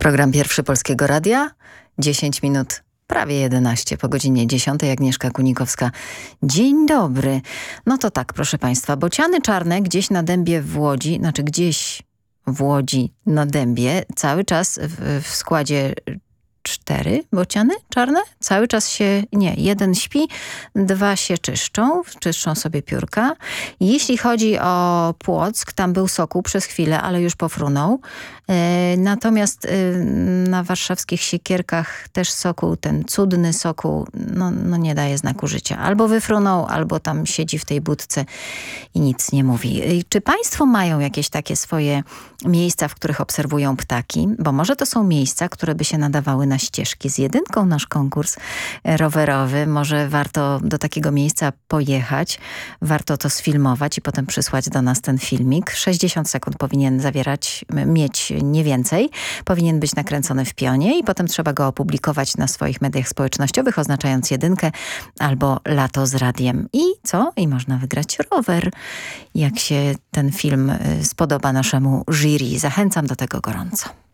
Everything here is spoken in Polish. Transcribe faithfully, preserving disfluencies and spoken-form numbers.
Program Pierwszy Polskiego Radia, dziesięć minut, prawie jedenaście po godzinie dziesiątej. Agnieszka Kunikowska. Dzień dobry. No to tak, proszę Państwa, bociany czarne gdzieś na dębie w Łodzi, znaczy gdzieś w Łodzi na dębie, cały czas w, w składzie cztery bociany czarne. Cały czas się, nie, jeden śpi, dwa się czyszczą, czyszczą sobie piórka. Jeśli chodzi o Płock, tam był sokół przez chwilę, ale już pofrunął. E, natomiast e, na warszawskich Siekierkach też sokół, ten cudny sokół, no, no nie daje znaku życia. Albo wyfrunął, albo tam siedzi w tej budce i nic nie mówi. E, czy Państwo mają jakieś takie swoje miejsca, w których obserwują ptaki? Bo może to są miejsca, które by się nadawały na ścieżki z jedynką, nasz konkurs rowerowy. Może warto do takiego miejsca pojechać, warto to sfilmować i potem przysłać do nas ten filmik. sześćdziesiąt sekund powinien zawierać, mieć nie więcej. Powinien być nakręcony w pionie i potem trzeba go opublikować na swoich mediach społecznościowych, oznaczając jedynkę albo lato z radiem. I co? I można wygrać rower, jak się ten film spodoba naszemu jury. Zachęcam do tego gorąco.